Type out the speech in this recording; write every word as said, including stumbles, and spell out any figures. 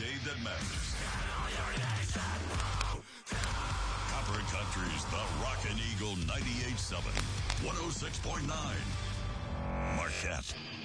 day that matters. Copper Country's The Rockin' Eagle ninety-eight point seven, one oh six point nine. Marquette.